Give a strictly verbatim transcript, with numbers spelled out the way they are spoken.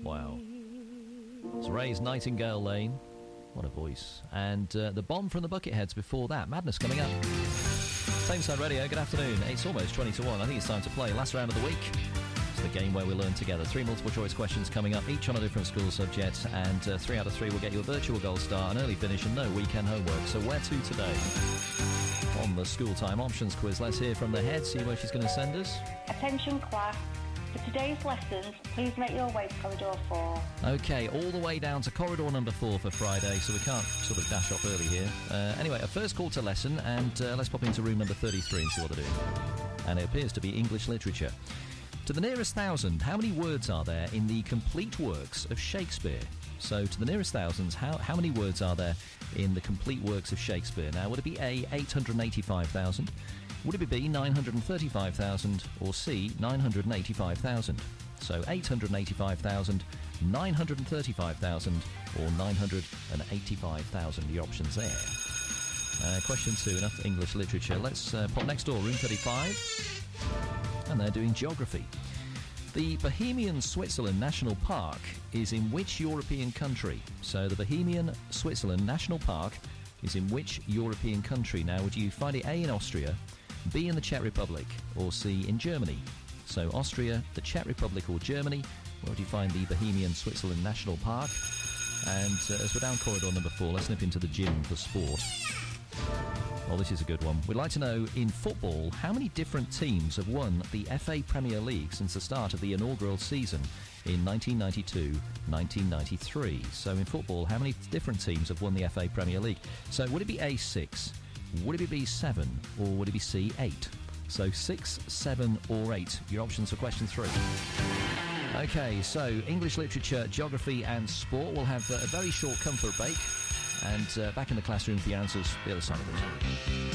Wow. It's Ray's Nightingale Lane. What a voice. And uh, the Bomb from the Bucketheads before that. Madness coming up. Same Side Radio, good afternoon. It's almost twenty to one. I think it's time to play. Last round of the week. It's the game where we learn together. Three multiple choice questions coming up, each on a different school subject. And uh, three out of three will get you a virtual gold star, an early finish, and no weekend homework. So where to today? On the school time options quiz, let's hear from the head, see where she's going to send us. Attention class, for today's lessons, please make your way to corridor four. OK, all the way down to corridor number four for Friday, so we can't sort of dash off early here. Uh, anyway, a first call to lesson, and uh, let's pop into room number thirty-three and see what they're doing. And it appears to be English literature. To the nearest thousand, how many words are there in the complete works of Shakespeare? So, to the nearest thousands, how, how many words are there in the complete works of Shakespeare? Now, would it be A, eight hundred eighty-five thousand? Would it be B, nine hundred thirty-five thousand? Or C, nine hundred eighty-five thousand? So, eight hundred eighty-five thousand, nine hundred thirty-five thousand, or nine hundred eighty-five thousand. Your options there. Uh, question two, enough English literature. Let's uh, pop next door, room thirty-five. And they're doing geography. The Bohemian Switzerland National Park is in which European country? So the Bohemian Switzerland National Park is in which European country? Now, would you find it A, in Austria, B, in the Czech Republic, or C, in Germany? So Austria, the Czech Republic, or Germany, where would you find the Bohemian Switzerland National Park? And uh, as we're down corridor number four, let's nip into the gym for sport. Well, this is a good one. We'd like to know, in football, how many different teams have won the F A Premier League since the start of the inaugural season in nineteen ninety-two nineteen ninety-three? So in football, how many different teams have won the F A Premier League? So would it be A, six? Would it be B, seven? Or would it be C, eight? So six, seven, or eight. Your options for question three. OK, so English literature, geography and sport. We'll have a very short comfort break. And uh, back in the classroom for the answers the other side of it.